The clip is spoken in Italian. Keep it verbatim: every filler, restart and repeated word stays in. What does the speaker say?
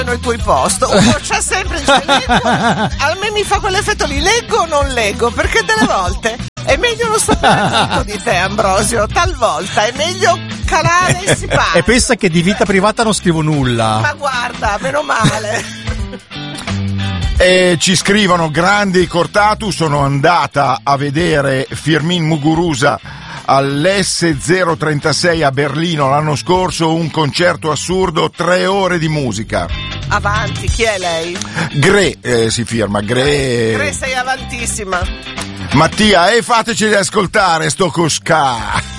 i tuoi post, uno c'ha sempre, dice, leggo, a me mi fa quell'effetto lì, leggo o non leggo, perché delle volte è meglio non sapere tutto di te, Ambrosio, talvolta è meglio calare e si parla. E pensa che di vita privata non scrivo nulla. Ma guarda, meno male. E ci scrivono: grandi Cortatu, sono andata a vedere Firmin Muguruza all'esse zero trentasei a Berlino l'anno scorso, un concerto assurdo, tre ore di musica. Avanti, chi è lei? Gre, eh, si firma, Gre. Gre, sei avantissima. Mattia, e eh, fateci ascoltare sto Cosca.